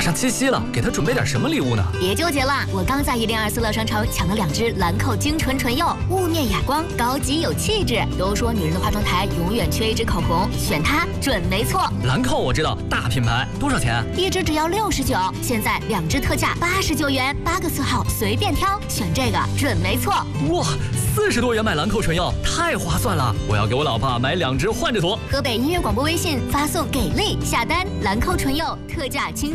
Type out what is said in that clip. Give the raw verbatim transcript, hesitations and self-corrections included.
上七夕了，给她准备点什么礼物呢？ 别纠结了，我刚在一零二四乐商城抢了两支兰蔻精纯唇釉，雾面哑光，高级有气质。都说女人的化妆台永远缺一支口红，选它准没错。 兰蔻我知道，大品牌，多少钱？ 一支只要六十九，现在两支特价八十九元，八个色号随便挑，选这个准没错。 哇，四十多元买兰蔻唇釉，太划算了！我要给我老婆买两支换着涂。 河北音乐广播微信发送给力下单，兰蔻唇釉特价清。